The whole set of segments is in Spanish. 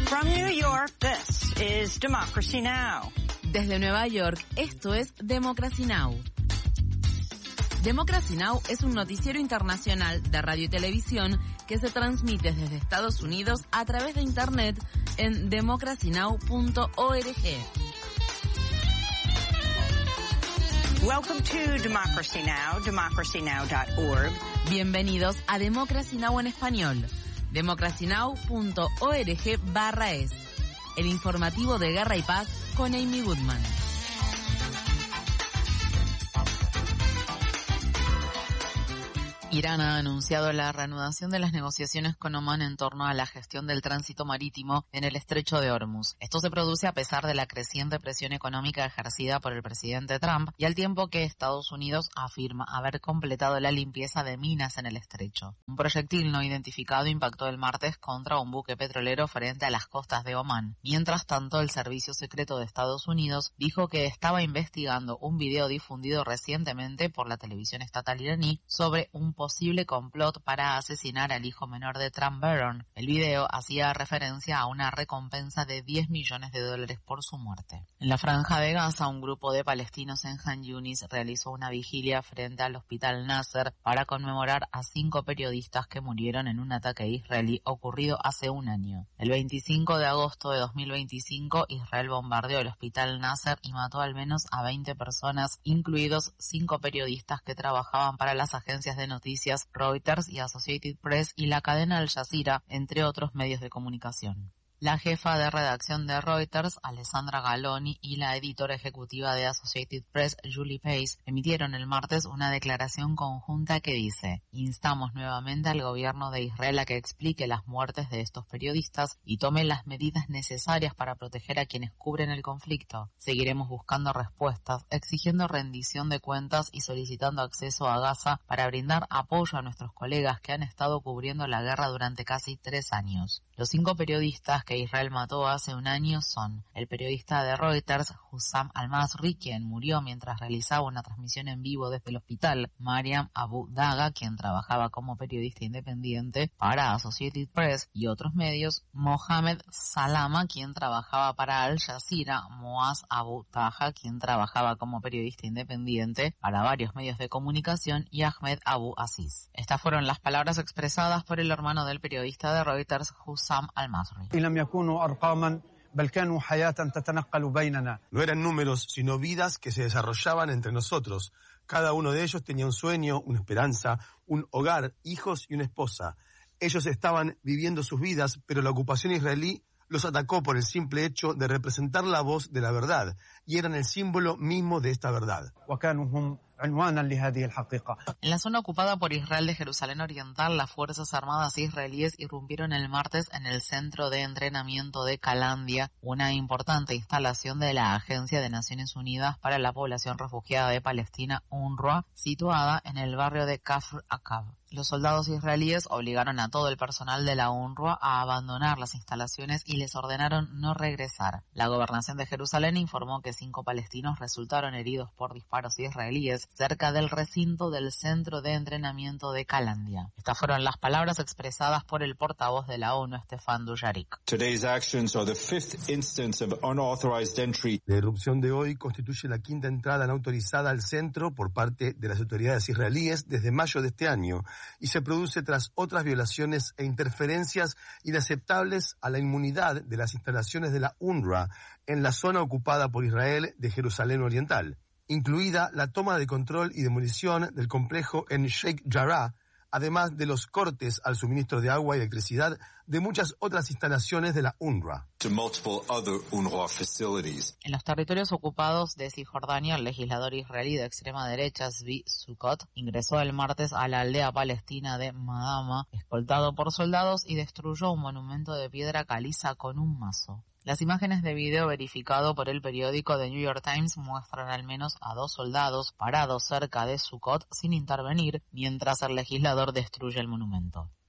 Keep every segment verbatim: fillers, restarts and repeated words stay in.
From New York, this is Democracy Now! Desde Nueva York, esto es Democracy Now! Democracy Now! Es un noticiero internacional de radio y televisión que se transmite desde Estados Unidos a través de Internet en democracy now punto org. Welcome to Democracy Now!, democracy now dot org. Bienvenidos a Democracy Now! En español. democracy now punto org barra es. El informativo de Guerra y Paz con Amy Goodman. Irán ha anunciado la reanudación de las negociaciones con Omán en torno a la gestión del tránsito marítimo en el estrecho de Hormuz. Esto se produce a pesar de la creciente presión económica ejercida por el presidente Trump y al tiempo que Estados Unidos afirma haber completado la limpieza de minas en el estrecho. Un proyectil no identificado impactó el martes contra un buque petrolero frente a las costas de Omán. Mientras tanto, el Servicio Secreto de Estados Unidos dijo que estaba investigando un video difundido recientemente por la televisión estatal iraní sobre un posible complot para asesinar al hijo menor de Trump, Barron. El video hacía referencia a una recompensa de diez millones de dólares por su muerte. En la Franja de Gaza, un grupo de palestinos en Han Yunis realizó una vigilia frente al Hospital Nasser para conmemorar a cinco periodistas que murieron en un ataque israelí ocurrido hace un año. El veinticinco de agosto de dos mil veinticinco, Israel bombardeó el Hospital Nasser y mató al menos a veinte personas, incluidos cinco periodistas que trabajaban para las agencias de noticias Reuters y Associated Press y la cadena Al Jazeera, entre otros medios de comunicación. La jefa de redacción de Reuters, Alessandra Galloni, y la editora ejecutiva de Associated Press, Julie Pace, emitieron el martes una declaración conjunta que dice: instamos nuevamente al gobierno de Israel a que explique las muertes de estos periodistas y tome las medidas necesarias para proteger a quienes cubren el conflicto. Seguiremos buscando respuestas, exigiendo rendición de cuentas y solicitando acceso a Gaza para brindar apoyo a nuestros colegas que han estado cubriendo la guerra durante casi tres años. Los cinco periodistas que Israel mató hace un año son el periodista de Reuters, Hussam al-Masri, quien murió mientras realizaba una transmisión en vivo desde el hospital, Mariam Abu Daga, quien trabajaba como periodista independiente para Associated Press y otros medios, Mohamed Salama, quien trabajaba para Al Jazeera, Moaz Abu Taha, quien trabajaba como periodista independiente para varios medios de comunicación, y Ahmed Abu Aziz. Estas fueron las palabras expresadas por el hermano del periodista de Reuters, Hussam al-Masri. No eran números, sino vidas que se desarrollaban entre nosotros. Cada uno de ellos tenía un sueño, una esperanza, un hogar, hijos y una esposa. Ellos estaban viviendo sus vidas, pero la ocupación israelí los atacó por el simple hecho de representar la voz de la verdad, y eran el símbolo mismo de esta verdad. En la zona ocupada por Israel de Jerusalén Oriental, las Fuerzas Armadas israelíes irrumpieron el martes en el centro de entrenamiento de Kalandia, una importante instalación de la Agencia de Naciones Unidas para la Población Refugiada de Palestina, UNRWA, situada en el barrio de Kafr Akab. Los soldados israelíes obligaron a todo el personal de la UNRWA a abandonar las instalaciones y les ordenaron no regresar. La gobernación de Jerusalén informó que cinco palestinos resultaron heridos por disparos israelíes cerca del recinto del centro de entrenamiento de Kalandia. Estas fueron las palabras expresadas por el portavoz de la ONU, Stefan Dujarric. La irrupción de hoy constituye la quinta entrada no autorizada al centro por parte de las autoridades israelíes desde mayo de este año, y se produce tras otras violaciones e interferencias inaceptables a la inmunidad de las instalaciones de la UNRWA en la zona ocupada por Israel de Jerusalén Oriental, incluida la toma de control y demolición del complejo en Sheikh Jarrah, además de los cortes al suministro de agua y electricidad de muchas otras instalaciones de la UNRWA. En los territorios ocupados de Cisjordania, el legislador israelí de extrema derecha, Zvi Sukkot, ingresó el martes a la aldea palestina de Madama, escoltado por soldados, y destruyó un monumento de piedra caliza con un mazo. Las imágenes de video verificado por el periódico The New York Times muestran al menos a dos soldados parados cerca de Sukkot sin intervenir mientras el legislador destruye el monumento.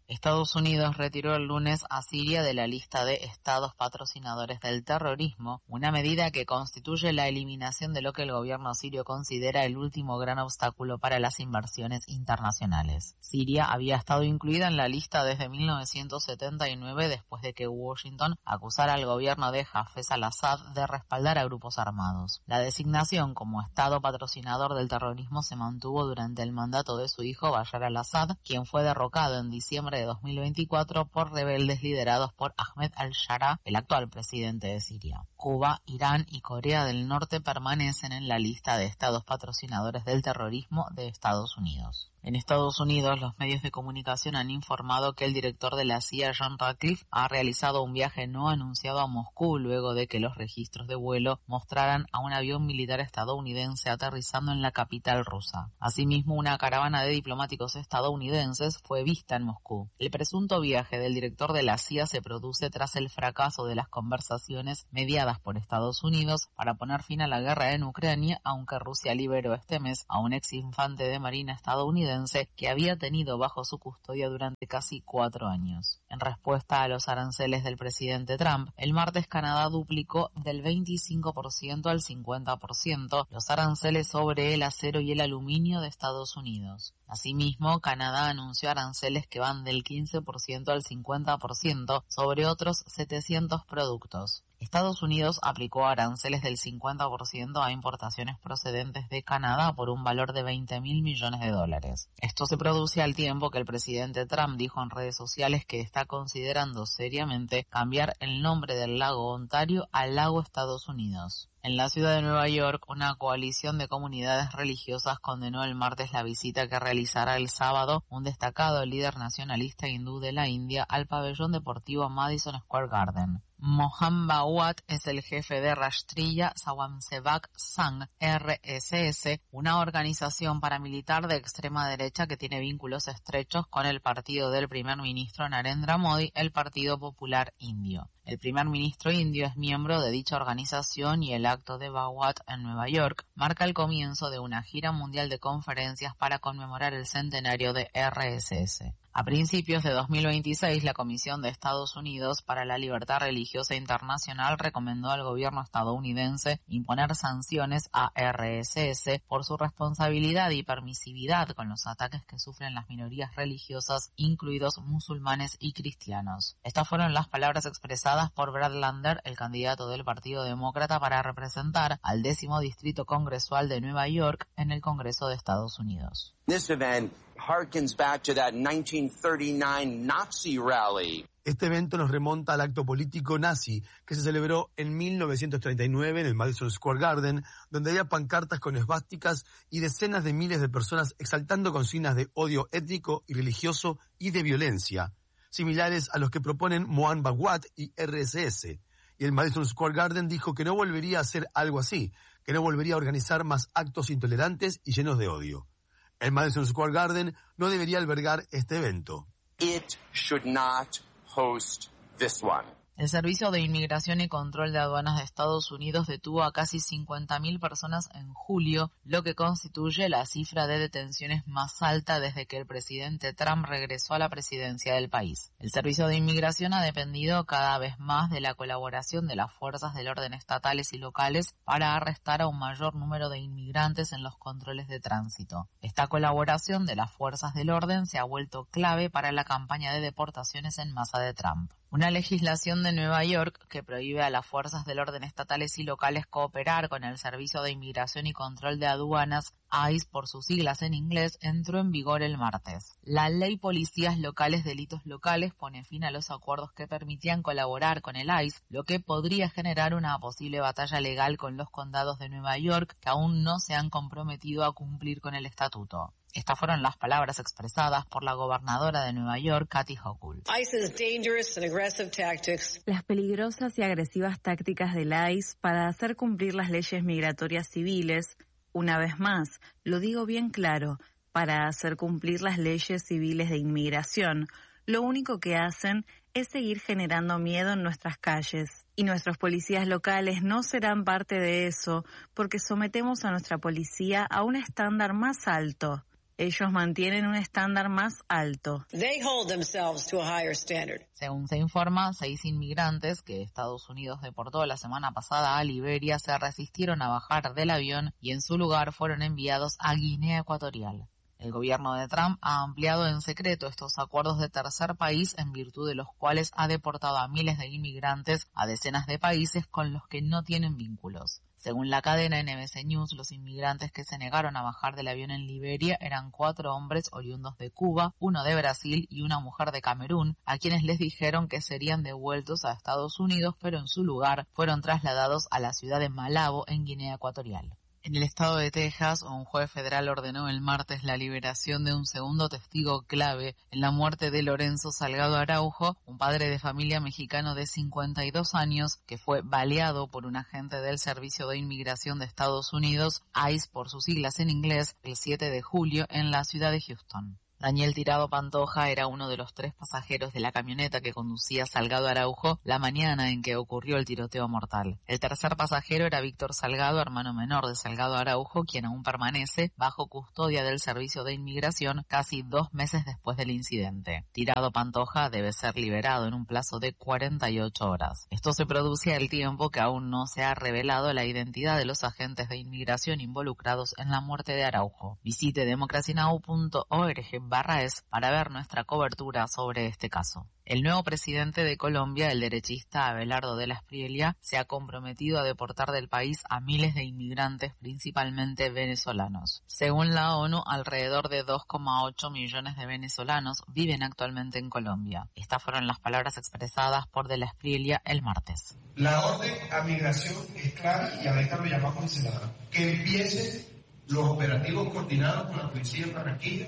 Estados Unidos retiró el lunes a Siria de la lista de estados patrocinadores del terrorismo, una medida que constituye la eliminación de lo que el gobierno sirio considera el último gran obstáculo para las inversiones internacionales. Siria había estado incluida en la lista desde mil novecientos setenta y nueve después de que Washington acusara al gobierno de Hafez al-Assad de respaldar a grupos armados. La designación como estado patrocinador del terrorismo se mantuvo durante el mandato de su hijo Bashar al-Assad, quien fue derrocado en diciembre de dos mil veinticuatro por rebeldes liderados por Ahmed al-Shara, el actual presidente de Siria. Cuba, Irán y Corea del Norte permanecen en la lista de estados patrocinadores del terrorismo de Estados Unidos. En Estados Unidos, los medios de comunicación han informado que el director de la C I A, John Ratcliffe, ha realizado un viaje no anunciado a Moscú luego de que los registros de vuelo mostraran a un avión militar estadounidense aterrizando en la capital rusa. Asimismo, una caravana de diplomáticos estadounidenses fue vista en Moscú. El presunto viaje del director de la C I A se produce tras el fracaso de las conversaciones mediadas por Estados Unidos para poner fin a la guerra en Ucrania, aunque Rusia liberó este mes a un ex infante de marina estadounidense que había tenido bajo su custodia durante casi cuatro años. En respuesta a los aranceles del presidente Trump, el martes Canadá duplicó del veinticinco por ciento al cincuenta por ciento los aranceles sobre el acero y el aluminio de Estados Unidos. Asimismo, Canadá anunció aranceles que van del quince por ciento al cincuenta por ciento sobre otros setecientos productos. Estados Unidos aplicó aranceles del cincuenta por ciento a importaciones procedentes de Canadá por un valor de veinte mil millones de dólares. Esto se produce al tiempo que el presidente Trump dijo en redes sociales que está considerando seriamente cambiar el nombre del lago Ontario al lago Estados Unidos. En la ciudad de Nueva York, una coalición de comunidades religiosas condenó el martes la visita que realizará el sábado un destacado líder nacionalista hindú de la India al pabellón deportivo Madison Square Garden. Mohan Bhagwat es el jefe de Rashtriya Swayamsevak Sangh, R S S, una organización paramilitar de extrema derecha que tiene vínculos estrechos con el partido del primer ministro Narendra Modi, el Partido Popular Indio. El primer ministro indio es miembro de dicha organización y el acto de Bhagwat en Nueva York marca el comienzo de una gira mundial de conferencias para conmemorar el centenario de R S S. A principios de dos mil veintiséis, la Comisión de Estados Unidos para la Libertad Religiosa Internacional recomendó al gobierno estadounidense imponer sanciones a R S S por su responsabilidad y permisividad con los ataques que sufren las minorías religiosas, incluidos musulmanes y cristianos. Estas fueron las palabras expresadas por Brad Lander, el candidato del Partido Demócrata para representar al décimo distrito congresual de Nueva York en el Congreso de Estados Unidos. This event harkens back to that nineteen thirty-nine Nazi rally. Este evento nos remonta al acto político nazi que se celebró en mil novecientos treinta y nueve en el Madison Square Garden, donde había pancartas con esvásticas y decenas de miles de personas exaltando consignas de odio étnico y religioso y de violencia, similares a los que proponen Mohan Bhagwat y R S S. Y el Madison Square Garden dijo que no volvería a hacer algo así, que no volvería a organizar más actos intolerantes y llenos de odio. El Madison Square Garden no debería albergar este evento. It should not host this one. El Servicio de Inmigración y Control de Aduanas de Estados Unidos detuvo a casi cincuenta mil personas en julio, lo que constituye la cifra de detenciones más alta desde que el presidente Trump regresó a la presidencia del país. El Servicio de Inmigración ha dependido cada vez más de la colaboración de las fuerzas del orden estatales y locales para arrestar a un mayor número de inmigrantes en los controles de tránsito. Esta colaboración de las fuerzas del orden se ha vuelto clave para la campaña de deportaciones en masa de Trump. Una legislación de Nueva York que prohíbe a las fuerzas del orden estatales y locales cooperar con el Servicio de Inmigración y Control de Aduanas, I C E por sus siglas en inglés, entró en vigor el martes. La Ley Policías Locales Delitos Locales pone fin a los acuerdos que permitían colaborar con el I C E, lo que podría generar una posible batalla legal con los condados de Nueva York que aún no se han comprometido a cumplir con el estatuto. Estas fueron las palabras expresadas por la gobernadora de Nueva York, Kathy Hochul. Las peligrosas y agresivas tácticas del I C E para hacer cumplir las leyes migratorias civiles, una vez más, lo digo bien claro, para hacer cumplir las leyes civiles de inmigración, lo único que hacen es seguir generando miedo en nuestras calles. Y nuestros policías locales no serán parte de eso porque sometemos a nuestra policía a un estándar más alto. Ellos mantienen un estándar más alto. They hold themselves to a higher standard. Según se informa, seis inmigrantes que Estados Unidos deportó la semana pasada a Liberia se resistieron a bajar del avión y en su lugar fueron enviados a Guinea Ecuatorial. El gobierno de Trump ha ampliado en secreto estos acuerdos de tercer país en virtud de los cuales ha deportado a miles de inmigrantes a decenas de países con los que no tienen vínculos. Según la cadena N B C News, los inmigrantes que se negaron a bajar del avión en Liberia eran cuatro hombres oriundos de Cuba, uno de Brasil y una mujer de Camerún, a quienes les dijeron que serían devueltos a Estados Unidos, pero en su lugar fueron trasladados a la ciudad de Malabo, en Guinea Ecuatorial. En el estado de Texas, un juez federal ordenó el martes la liberación de un segundo testigo clave en la muerte de Lorenzo Salgado Araujo, un padre de familia mexicano de cincuenta y dos años que fue baleado por un agente del Servicio de Inmigración de Estados Unidos, ICE por sus siglas en inglés, el siete de julio en la ciudad de Houston. Daniel Tirado Pantoja era uno de los tres pasajeros de la camioneta que conducía Salgado Araujo la mañana en que ocurrió el tiroteo mortal. El tercer pasajero era Víctor Salgado, hermano menor de Salgado Araujo, quien aún permanece bajo custodia del Servicio de Inmigración casi dos meses después del incidente. Tirado Pantoja debe ser liberado en un plazo de cuarenta y ocho horas. Esto se produce al tiempo que aún no se ha revelado la identidad de los agentes de inmigración involucrados en la muerte de Araujo. Visite democracy now punto org barra es para ver nuestra cobertura sobre este caso. El nuevo presidente de Colombia, el derechista Abelardo de la Espriella, se ha comprometido a deportar del país a miles de inmigrantes, principalmente venezolanos. Según la ONU, alrededor de dos coma ocho millones de venezolanos viven actualmente en Colombia. Estas fueron las palabras expresadas por de la Espriella el martes. La orden a migración es clara y ahorita lo llamamos el Senado. Que empiecen los operativos coordinados con la policía de Barranquilla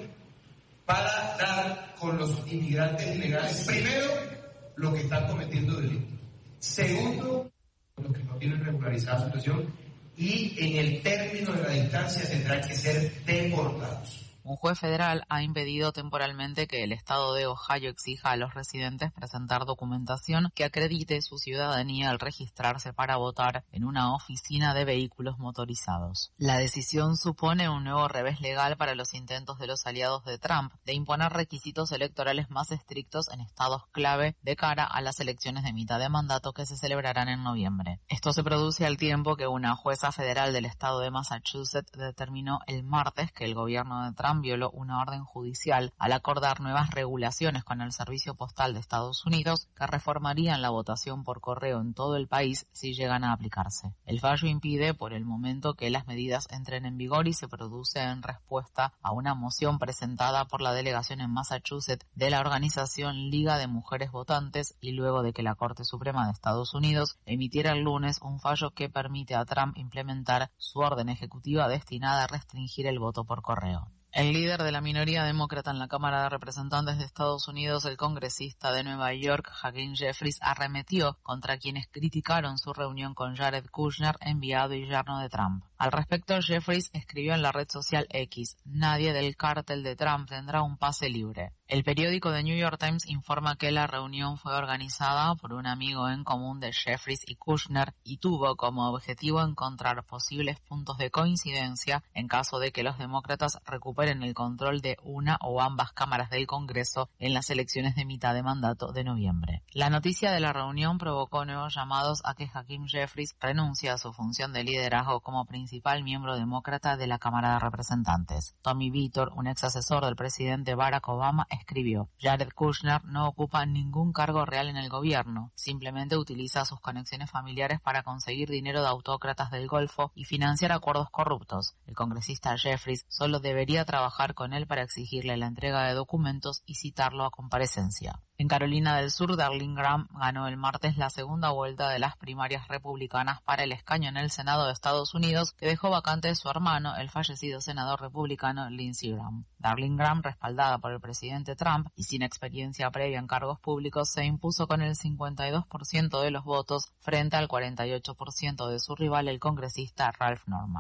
para dar con los inmigrantes ilegales, primero, los que están cometiendo delitos. Segundo, los que no tienen regularizada su situación. Y en el término de la distancia tendrán que ser deportados. Un juez federal ha impedido temporalmente que el estado de Ohio exija a los residentes presentar documentación que acredite su ciudadanía al registrarse para votar en una oficina de vehículos motorizados. La decisión supone un nuevo revés legal para los intentos de los aliados de Trump de imponer requisitos electorales más estrictos en estados clave de cara a las elecciones de mitad de mandato que se celebrarán en noviembre. Esto se produce al tiempo que una jueza federal del estado de Massachusetts determinó el martes que el gobierno de Trump violó una orden judicial al acordar nuevas regulaciones con el Servicio Postal de Estados Unidos que reformarían la votación por correo en todo el país si llegan a aplicarse. El fallo impide por el momento que las medidas entren en vigor y se produce en respuesta a una moción presentada por la delegación en Massachusetts de la organización Liga de Mujeres Votantes y luego de que la Corte Suprema de Estados Unidos emitiera el lunes un fallo que permite a Trump implementar su orden ejecutiva destinada a restringir el voto por correo. El líder de la minoría demócrata en la Cámara de Representantes de Estados Unidos, el congresista de Nueva York, Hakeem Jeffries, arremetió contra quienes criticaron su reunión con Jared Kushner, enviado y yerno de Trump. Al respecto, Jeffries escribió en la red social X: nadie del cártel de Trump tendrá un pase libre. El periódico The New York Times informa que la reunión fue organizada por un amigo en común de Jeffries y Kushner y tuvo como objetivo encontrar posibles puntos de coincidencia en caso de que los demócratas recuperen el control de una o ambas cámaras del Congreso en las elecciones de mitad de mandato de noviembre. La noticia de la reunión provocó nuevos llamados a que Hakeem Jeffries renuncie a su función de liderazgo como principal miembro demócrata de la Cámara de Representantes. Tommy Vitor, un ex asesor del presidente Barack Obama, escribió: Jared Kushner no ocupa ningún cargo real en el gobierno, simplemente utiliza sus conexiones familiares para conseguir dinero de autócratas del Golfo y financiar acuerdos corruptos. El congresista Jeffries solo debería trabajar con él para exigirle la entrega de documentos y citarlo a comparecencia. En Carolina del Sur, Darlene Graham ganó el martes la segunda vuelta de las primarias republicanas para el escaño en el Senado de Estados Unidos, que dejó vacante su hermano, el fallecido senador republicano Lindsey Graham. Darlene Graham, respaldada por el presidente Trump y sin experiencia previa en cargos públicos, se impuso con el cincuenta y dos por ciento de los votos frente al cuarenta y ocho por ciento de su rival, el congresista Ralph Norman.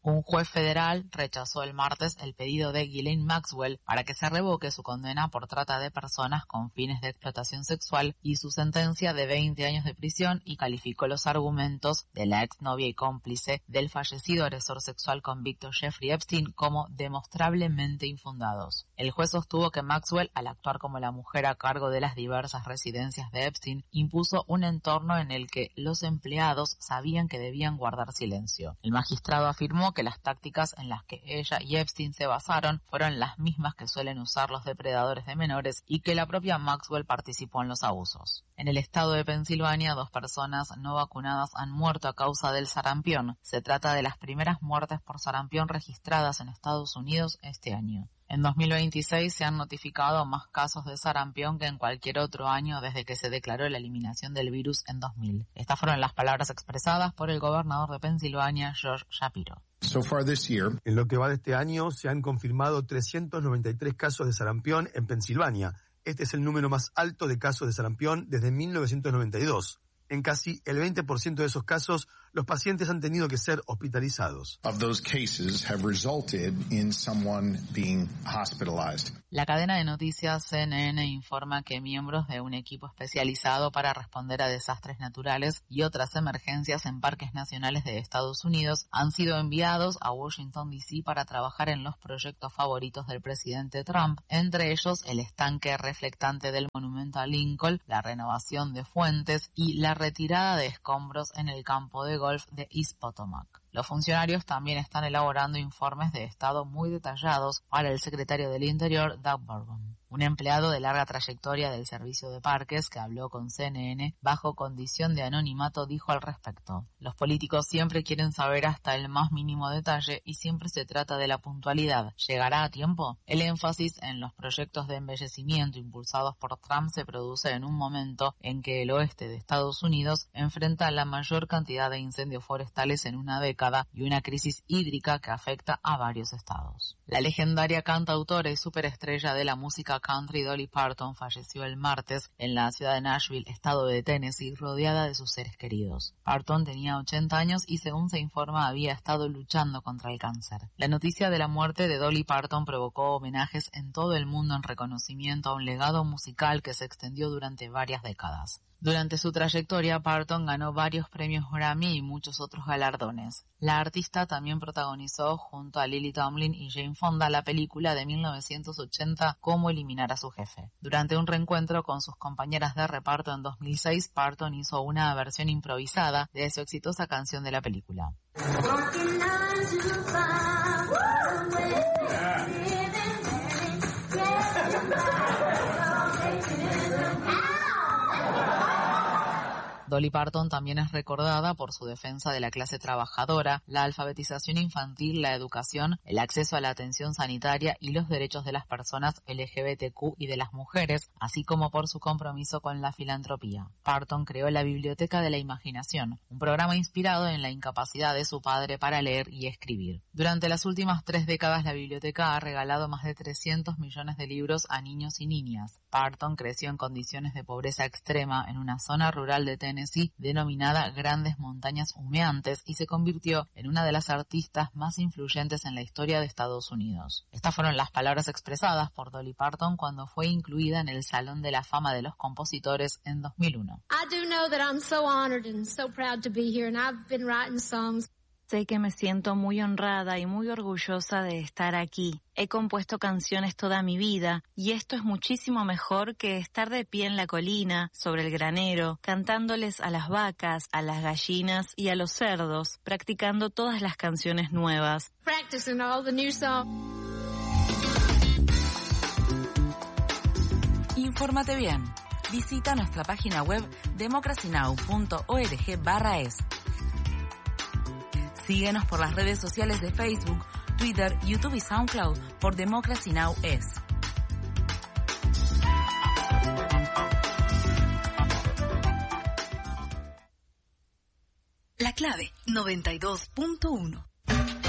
Un juez federal rechazó el martes el pedido de Ghislaine Maxwell para que se revoque su condena por trata de personas con fines de explotación sexual y su sentencia de veinte años de prisión y calificó los argumentos de la exnovia y cómplice del fallecido agresor sexual convicto Jeffrey Epstein como demostrablemente infundados. El juez sostuvo que Maxwell, al actuar como la mujer a cargo de las diversas residencias de Epstein, impuso un entorno en el que los empleados sabían que debían guardar silencio. El magistrado afirmó que las tácticas en las que ella y Epstein se basaron fueron las mismas que suelen usar los depredadores de menores y que la propia Maxwell participó en los abusos. En el estado de Pensilvania, dos personas no vacunadas han muerto a causa del sarampión. Se trata de las primeras muertes por sarampión registradas en Estados Unidos este año. En dos mil veintiséis se han notificado más casos de sarampión que en cualquier otro año desde que se declaró la eliminación del virus en dos mil. Estas fueron las palabras expresadas por el gobernador de Pensilvania, Josh Shapiro. So far this year, en lo que va de este año, se han confirmado trescientos noventa y tres casos de sarampión en Pensilvania. Este es el número más alto de casos de sarampión desde mil novecientos noventa y dos. En casi el veinte por ciento de esos casos, los pacientes han tenido que ser hospitalizados. Of those cases have resulted in someone being hospitalized. La cadena de noticias C N N informa que miembros de un equipo especializado para responder a desastres naturales y otras emergencias en parques nacionales de Estados Unidos han sido enviados a Washington D C para trabajar en los proyectos favoritos del presidente Trump, entre ellos el estanque reflectante del monumento a Lincoln, la renovación de fuentes y la retirada de escombros en el campo de golf de East Potomac. Los funcionarios también están elaborando informes de estado muy detallados para el secretario del Interior, Doug Burgum. Un empleado de larga trayectoria del Servicio de Parques que habló con C N N bajo condición de anonimato dijo al respecto: los políticos siempre quieren saber hasta el más mínimo detalle y siempre se trata de la puntualidad. ¿Llegará a tiempo? El énfasis en los proyectos de embellecimiento impulsados por Trump se produce en un momento en que el oeste de Estados Unidos enfrenta la mayor cantidad de incendios forestales en una década y una crisis hídrica que afecta a varios estados. La legendaria cantautora y superestrella de la música country Dolly Parton falleció el martes en la ciudad de Nashville, estado de Tennessee, rodeada de sus seres queridos. Parton tenía ochenta años y, según se informa, había estado luchando contra el cáncer. La noticia de la muerte de Dolly Parton provocó homenajes en todo el mundo en reconocimiento a un legado musical que se extendió durante varias décadas. Durante su trayectoria, Parton ganó varios premios Grammy y muchos otros galardones. La artista también protagonizó junto a Lily Tomlin y Jane Fonda la película de mil novecientos ochenta Cómo eliminar a su jefe. Durante un reencuentro con sus compañeras de reparto en dos mil seis, Parton hizo una versión improvisada de su exitosa canción de la película. Dolly Parton también es recordada por su defensa de la clase trabajadora, la alfabetización infantil, la educación, el acceso a la atención sanitaria y los derechos de las personas L G B T Q y de las mujeres, así como por su compromiso con la filantropía. Parton creó la Biblioteca de la Imaginación, un programa inspirado en la incapacidad de su padre para leer y escribir. Durante las últimas tres décadas, la biblioteca ha regalado más de trescientos millones de libros a niños y niñas. Parton creció en condiciones de pobreza extrema en una zona rural de Tennessee denominada Grandes Montañas Humeantes y se convirtió en una de las artistas más influyentes en la historia de Estados Unidos. Estas fueron las palabras expresadas por Dolly Parton cuando fue incluida en el Salón de la Fama de los Compositores en dos mil uno. I do know that I'm so honored and so proud to be here, and I've been writing songs. Sé que me siento muy honrada y muy orgullosa de estar aquí. He compuesto canciones toda mi vida y esto es muchísimo mejor que estar de pie en la colina, sobre el granero, cantándoles a las vacas, a las gallinas y a los cerdos, practicando todas las canciones nuevas. Practicing all the new songs. Infórmate bien. Visita nuestra página web democracy now punto org barra es. Síguenos por las redes sociales de Facebook, Twitter, YouTube y SoundCloud por Democracy Now! Es. La clave noventa y dos punto uno.